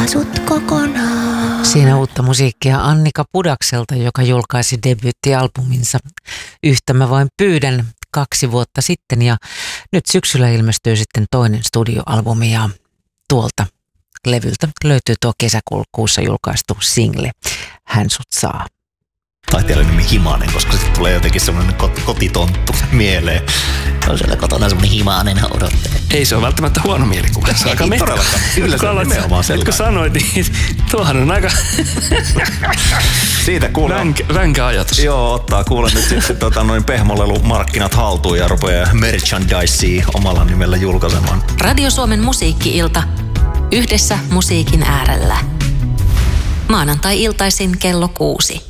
sut kokonaan. Siinä uutta musiikkia Annika Pudakselta, joka julkaisi debyyttialbuminsa Yhtä mä vain pyydän 2 vuotta sitten. Ja nyt syksyllä ilmestyy sitten toinen studioalbumi ja tuolta levyltä löytyy tuo kesäkuussa julkaistu single Hän sut saa. Taiteilijan nimi Himanen, koska sitten tulee jotenkin semmoinen kotitonttu mieleen. On siellä kotona semmoinen Himanen odottaa. Ei se ole välttämättä huono mielikuva. Se on aika todellakaan. Kyllä se on nimenomaan sellainen. Kun sanoit, niin tuohan on aika siitä kuulen. Ränkä ajatus. Joo, ottaa kuulen nyt sitten pehmolelumarkkinat haltuun ja rupeaa merchandisea omalla nimellä julkaisemaan. Radio Suomen musiikki-ilta. Yhdessä musiikin äärellä. Maanantai-iltaisin kello 6.